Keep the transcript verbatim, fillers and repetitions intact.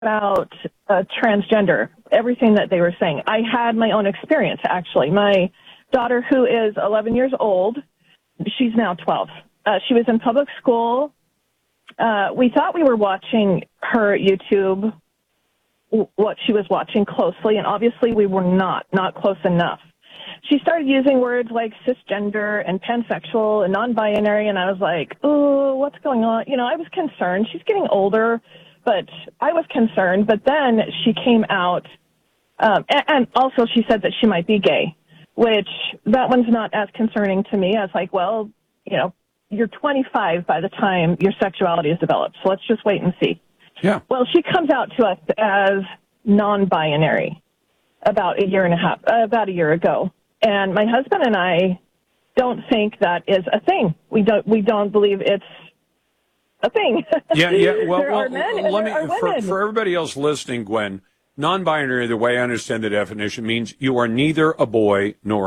about uh, transgender, everything that they were saying. I had my own experience, actually. My daughter, who is eleven years old, she's now twelve. Uh, she was in public school. Uh, we thought we were watching her YouTube, what she was watching closely, and obviously we were not, not close enough. She started using words like cisgender and pansexual and non-binary, and I was like, oh, what's going on? You know, I was concerned. She's getting older, but I was concerned. But then she came out, um, and, and also she said that she might be gay, which that one's not as concerning to me. I was like, well, you know, you're twenty-five by the time your sexuality is developed, so let's just wait and see. Yeah. Well, she comes out to us as non-binary about a year and a half, uh, about a year ago. And my husband and I don't think that is a thing. We don't, we don't believe it's a thing. Yeah, yeah. Well, there well are men and let there me, are for, women. for everybody else listening, Gwen, non-binary, the way I understand the definition, means you are neither a boy nor